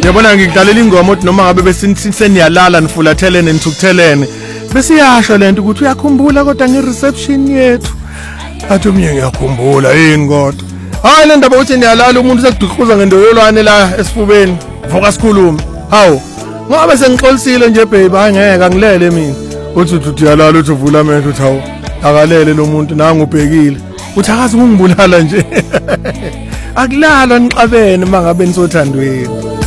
Yabona ngikudalela ingoma uthi noma ngabe beseniyalala nifulathelene nithukuthelene bese iyasho lento ukuthi uyakhumbula kodwa ngereception yethu athi umnye ngiyakhumbula yini kodwa hayi le ndaba uthi niyalala umuntu sekudukuza ngendoyolwane la esifubeni vuka sikhulume hawo ngoba sengixolisile nje baby angeke angilele mina uthi uyalala uthi uvula amehlo uthi hawo akalele lo muntu nangu ubhekile uthi akazi ukungibulala nje akulalwa niqabene mangabe nisothandweni.